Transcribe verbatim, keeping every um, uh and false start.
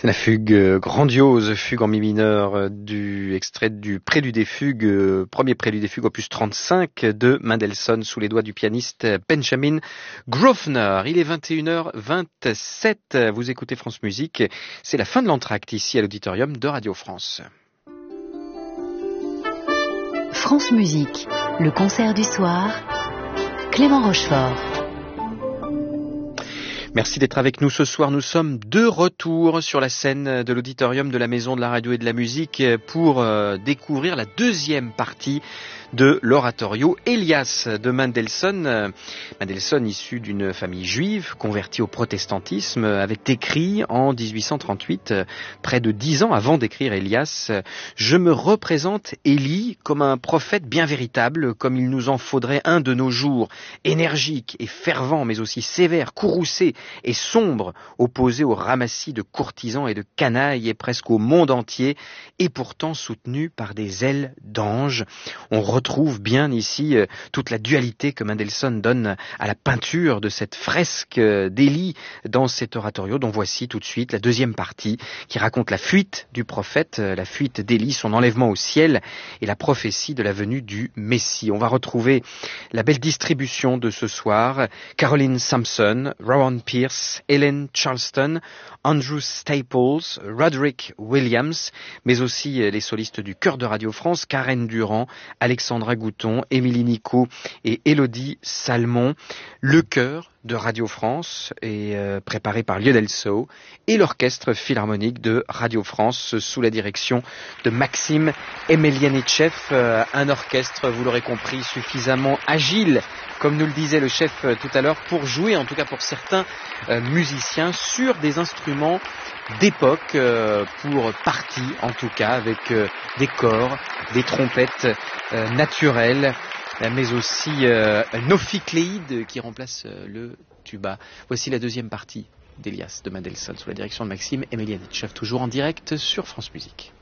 La fugue euh, grandiose, fugue en mi mineur euh, du extrait du Prélude des fugues, euh, premier Prélude des fugues opus trente-cinq de Mendelssohn sous les doigts du pianiste Benjamin Grosvenor. Il est vingt et une heures vingt-sept, vous écoutez France Musique, c'est la fin de l'entracte ici à l'auditorium de Radio France. France Musique, le concert du soir, Clément Rochefort. Merci d'être avec nous ce soir. Nous sommes de retour sur la scène de l'auditorium de la Maison de la Radio et de la Musique pour euh, découvrir la deuxième partie de l'oratorio Hélias de Mendelssohn. Mendelssohn, issu d'une famille juive, convertie au protestantisme, avait écrit en dix-huit cent trente-huit, près de dix ans avant d'écrire Hélias, « Je me représente Élie comme un prophète bien véritable, comme il nous en faudrait un de nos jours, énergique et fervent, mais aussi sévère, courroucé et sombre, opposé au ramassis de courtisans et de canailles et presque au monde entier, et pourtant soutenu par des ailes d'ange. » On retrouve bien ici euh, toute la dualité que Mendelssohn donne à la peinture de cette fresque euh, d'Élie dans cet oratorio, dont voici tout de suite la deuxième partie qui raconte la fuite du prophète, euh, la fuite d'Élie, son enlèvement au ciel et la prophétie de la venue du Messie. On va retrouver la belle distribution de ce soir: Caroline Sampson, Rowan Pierce, Helen Charleston, Andrew Staples, Roderick Williams, mais aussi les solistes du chœur de Radio France, Karen Durand, Alexandra Gouton, Émilie Nicot et Élodie Salmon. Le chœur de Radio France est euh, préparé par Lionel Sceaux et l'orchestre philharmonique de Radio France sous la direction de Maxime Emelianitchev, euh, un orchestre, vous l'aurez compris, suffisamment agile, comme nous le disait le chef euh, tout à l'heure, pour jouer, en tout cas pour certains euh, musiciens, sur des instruments d'époque, euh, pour partie en tout cas, avec euh, des corps, des trompettes euh, naturelles, mais aussi euh, un ophicléide qui remplace euh, le tuba. Voici la deuxième partie d'Hélias de Mendelssohn sous la direction de Maxime Emelianitchev, toujours en direct sur France Musique.